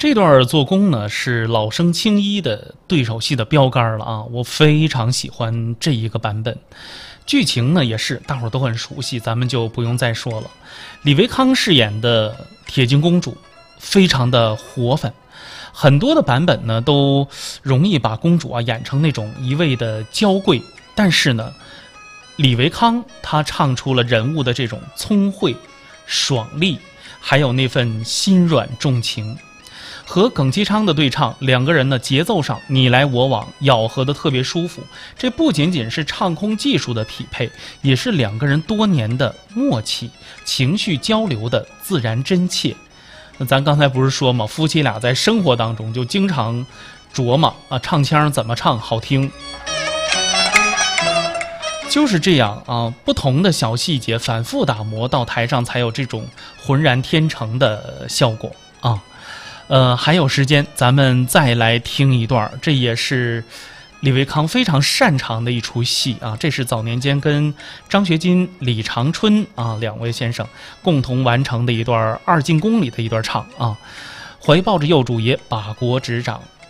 这段做工呢是老生青衣的对手戏的标杆了啊，我非常喜欢这一个版本。剧情呢也是大伙儿都很熟悉，咱们就不用再说了。李维康饰演的铁镜公主非常的活泛，很多的版本呢都容易把公主啊演成那种一味的娇贵，但是呢，李维康他唱出了人物的这种聪慧、爽利，还有那份心软重情。和耿其昌的对唱，两个人的节奏上你来我往，咬合的特别舒服。这不仅仅是唱空技术的匹配，也是两个人多年的默契，情绪交流的自然真切。那咱刚才不是说嘛，夫妻俩在生活当中就经常琢磨啊，唱腔怎么唱好听。就是这样啊，不同的小细节反复打磨，到台上才有这种浑然天成的效果啊。还有时间，咱们再来听一段，这也是李维康非常擅长的一出戏啊。这是早年间跟张学金、李长春啊两位先生共同完成的一段二进宫里的一段唱啊。怀抱着幼主爷把国执掌，